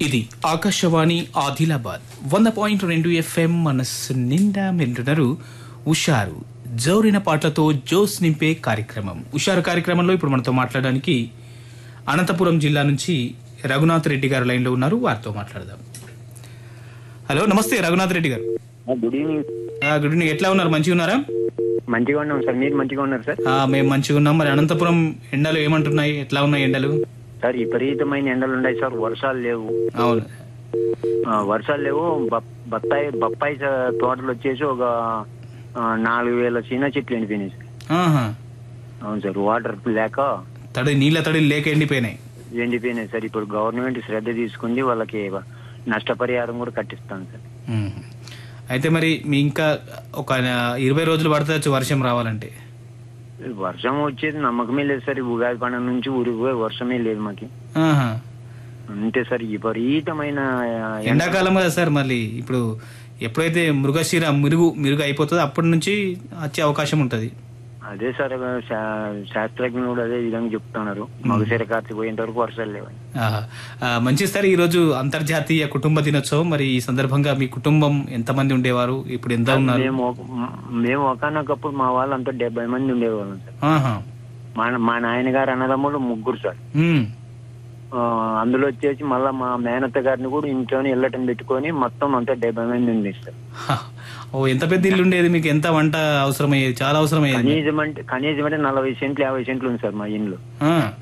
ఇది ఆకాశవాణి ఆదిలాబాద్ 100.2 FM మనస్సు నిండా మింటున్నారు ఉషారు జోరిన పాటలతో జోస్ నింపే కార్యక్రమం. ఉషారు కార్యక్రమంలో ఇప్పుడు మనతో మాట్లాడడానికి అనంతపురం జిల్లా నుంచి రఘునాథ్ రెడ్డి గారు లైన్లో ఉన్నారు. వారితో మాట్లాడదాం. హలో, నమస్తే రఘునాథ్ రెడ్డి గారు. Good evening. Good evening. ఎట్లా ఉన్నారు? మంచిగా ఉన్నారా? మంచిగా ఉన్నాం సార్. మీరు మంచిగా ఉన్నారు సార్? మేము మంచిగా ఉన్నాం. మరి అనంతపురం ఎండలు ఏమంటున్నాయి? ఎట్లా ఉన్నాయి ఎండలు? సార్ విపరీతమైన ఎండలు ఉన్నాయి సార్. వర్షాలు లేవు. అవును, వర్షాలు లేవు. బొప్పాయి తోటలు వచ్చేసి ఒక 4,000 చిన్న చెట్లు ఎండిపోయినాయి సార్. అవును సార్, వాటర్ లేక నీళ్ళ తడి లేక ఎండిపోయినాయి సార్. ఇప్పుడు గవర్నమెంట్ శ్రద్ధ తీసుకుంది, వాళ్ళకి నష్టపరిహారం కూడా కట్టిస్తాను సార్. అయితే మరి మీ ఇంకా ఒక 20 రోజులు పడుతుంది వర్షం రావాలంటే? వర్షం వచ్చేది నమ్మకమే లేదు సార్. ఉగాది పండుగ నుంచి ఊరికి వర్షమే లేదు మాకి. అంతే సార్, విపరీతమైన ఎండాకాలం కదా సార్. మళ్ళీ ఇప్పుడు ఎప్పుడైతే మృగశిర మిరుగు అయిపోతుందో అప్పటి నుంచి వచ్చే అవకాశం ఉంటది. అదే సార్, శాస్త్రజ్ఞులు కూడా అదే విధంగా చెప్తున్నారు. మగశిర కార్తీక పోయేంత వరకు వర్షాలు లేవని. మంచి సార్. ఈ రోజు అంతర్జాతీయ కుటుంబ దినోత్సవం. మరి ఈ సందర్భంగా మీ కుటుంబం ఎంతమంది ఉండేవారు? ఇప్పుడు ఎంత ఉన్నారు? మేము ఒకనొకప్పుడు మా వాళ్ళు అంతా 70 మంది ఉండేవాళ్ళం సార్. మా నాయనగారు అన్నదమ్ములు 3 సార్. అందులో వచ్చేసి మళ్ళా మా మేనత్త గారిని కూడా ఇంట్లోనే ఇళ్ళటం పెట్టుకొని మొత్తం అంతా 70 మంది ఉంది సార్. ఎంత పెద్ద ఇల్లు ఉండేది మీకు? ఎంత వంట అవసరమయ్యేది? చాలా అవసరమయ్యేది. కనీసం అంటే 40 సెంట్లు 50 సెంట్లు ఉంది సార్ మా ఇల్లు.